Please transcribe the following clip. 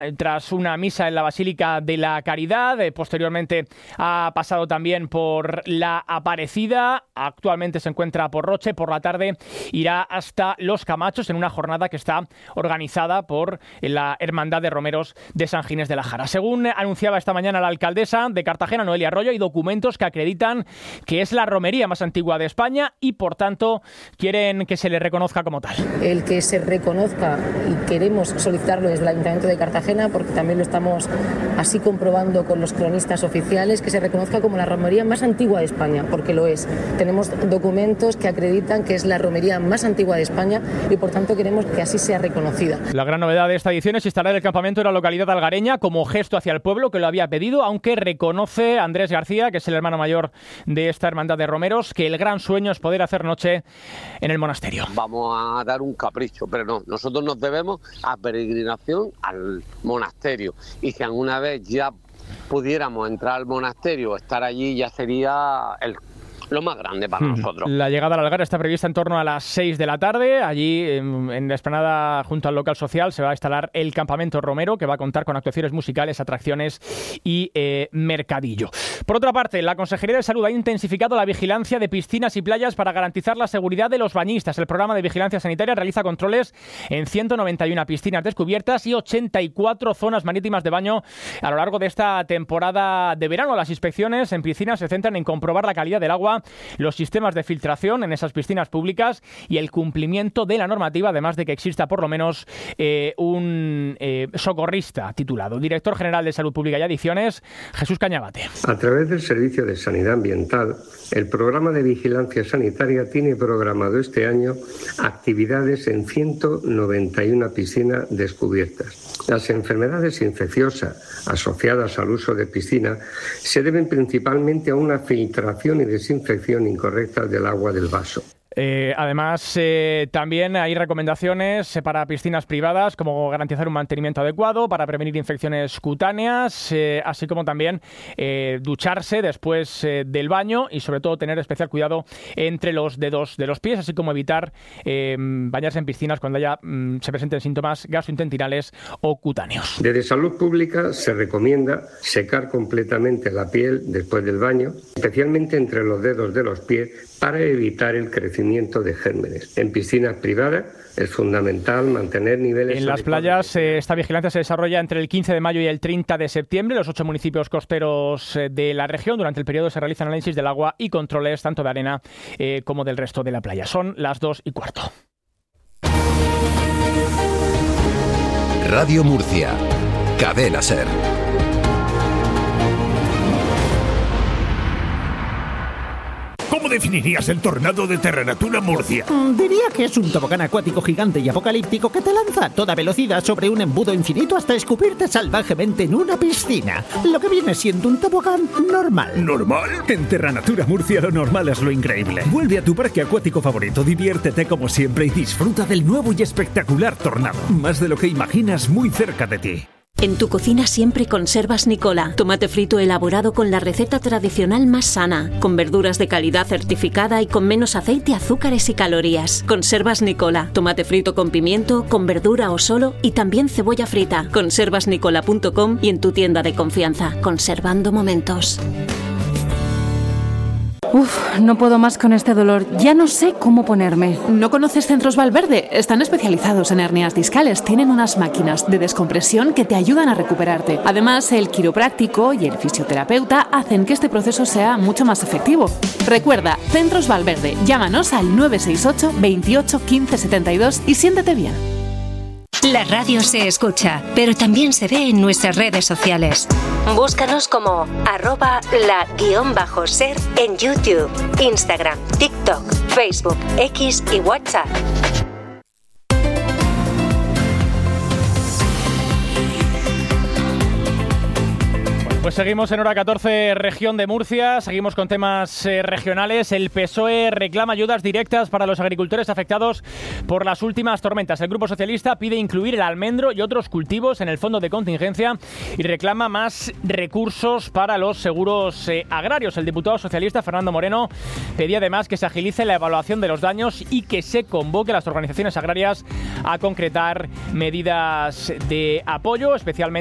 tras una misa en la Basílica de la Caridad. Posteriormente ha pasado también por la Aparecida. Actualmente se encuentra por Roche. Por la tarde irá hasta Los Camachos en una jornada que está organizada por la Hermandad de Romeros de San Ginés de la Jara. Según anunciaba esta mañana la alcaldesa de Cartagena, Noelia Arroyo, hay documentos que acreditan que es la romería más antigua de España y, por tanto, quieren que se le reconozca como tal. El que se reconozca, y queremos solicitarlo desde el Ayuntamiento de Cartagena, porque también lo estamos así comprobando con los cronistas oficiales, que se reconozca como la romería más antigua de España, porque lo es. Tenemos documentos que acreditan que es la romería más antigua de España y, por tanto, queremos que así sea reconocida. La gran novedad de esta edición es instalar el campamento en la localidad algareña como gesto hacia el pueblo, que lo había pedido, aunque reconoce Andrés García, que es el hermano mayor de esta hermandad de romeros, que el gran sueño es poder hacer noche en el monasterio. Vamos a dar un capricho, pero no, nosotros nos debemos a peregrinación al monasterio, y si alguna vez ya pudiéramos entrar al monasterio o estar allí, ya sería lo más grande para nosotros. La llegada al Algar está prevista en torno a las 6 de la tarde. Allí, en la explanada junto al local social, se va a instalar el campamento romero, que va a contar con actuaciones musicales, atracciones y mercadillo. Por otra parte, la Consejería de Salud ha intensificado la vigilancia de piscinas y playas para garantizar la seguridad de los bañistas. El programa de vigilancia sanitaria realiza controles en 191 piscinas descubiertas y 84 zonas marítimas de baño a lo largo de esta temporada de verano. Las inspecciones en piscinas se centran en comprobar la calidad del agua, los sistemas de filtración en esas piscinas públicas y el cumplimiento de la normativa, además de que exista por lo menos un socorrista titulado. Director General de Salud Pública y Adicciones, Jesús Cañabate. A través del Servicio de Sanidad Ambiental, el programa de vigilancia sanitaria tiene programado este año actividades en 191 piscinas descubiertas. Las enfermedades infecciosas asociadas al uso de piscina se deben principalmente a una filtración y desinfección incorrecta del agua del vaso. Además, también hay recomendaciones para piscinas privadas, como garantizar un mantenimiento adecuado para prevenir infecciones cutáneas, así como también ducharse después del baño y, sobre todo, tener especial cuidado entre los dedos de los pies, así como evitar bañarse en piscinas cuando se presenten síntomas gastrointestinales o cutáneos. Desde Salud Pública se recomienda secar completamente la piel después del baño, especialmente entre los dedos de los pies, para evitar el crecimiento de gérmenes. En piscinas privadas es fundamental mantener niveles... En las playas, esta vigilancia se desarrolla entre el 15 de mayo y el 30 de septiembre. Los 8 municipios costeros de la región. Durante el periodo se realizan análisis del agua y controles tanto de arena como del resto de la playa. Son las 2:15. Radio Murcia. Cadena SER. ¿Cómo definirías el tornado de Terranatura Murcia? Diría que es un tobogán acuático gigante y apocalíptico que te lanza a toda velocidad sobre un embudo infinito hasta escupirte salvajemente en una piscina. Lo que viene siendo un tobogán normal. ¿Normal? En Terranatura Murcia lo normal es lo increíble. Vuelve a tu parque acuático favorito, diviértete como siempre y disfruta del nuevo y espectacular tornado. Más de lo que imaginas, muy cerca de ti. En tu cocina siempre conservas Nicola, tomate frito elaborado con la receta tradicional más sana, con verduras de calidad certificada y con menos aceite, azúcares y calorías. Conservas Nicola, tomate frito con pimiento, con verdura o solo y también cebolla frita. Conservasnicola.com y en tu tienda de confianza, conservando momentos. Uf, no puedo más con este dolor. Ya no sé cómo ponerme. ¿No conoces Centros Valverde? Están especializados en hernias discales. Tienen unas máquinas de descompresión que te ayudan a recuperarte. Además, el quiropráctico y el fisioterapeuta hacen que este proceso sea mucho más efectivo. Recuerda, Centros Valverde. Llámanos al 968 28 15 72 y siéntete bien. La radio se escucha, pero también se ve en nuestras redes sociales. Búscanos como @la_ser en YouTube, Instagram, TikTok, Facebook, X y WhatsApp. Pues seguimos en Hora 14, región de Murcia, seguimos con temas regionales. El PSOE reclama ayudas directas para los agricultores afectados por las últimas tormentas. El Grupo Socialista pide incluir el almendro y otros cultivos en el fondo de contingencia y reclama más recursos para los seguros agrarios. El diputado socialista Fernando Moreno pedía además que se agilice la evaluación de los daños y que se convoque a las organizaciones agrarias a concretar medidas de apoyo, especialmente